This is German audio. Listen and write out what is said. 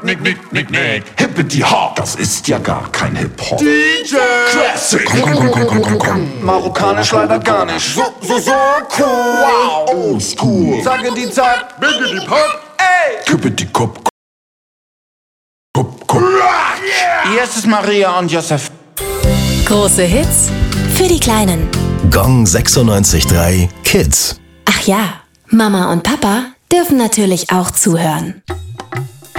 Nick. Hippity Hop, das ist ja gar kein Hip-Hop. DJ Classic. Komm. Marokkanisch leider gar nicht. So cool. Wow. Old school. Sage die Zeit, Biggity Pop. Ey! Hippity Kop. Hier ist es Maria und Josef. Große Hits für die Kleinen. Gong 96.3 Kids. Ach ja, Mama und Papa dürfen natürlich auch zuhören.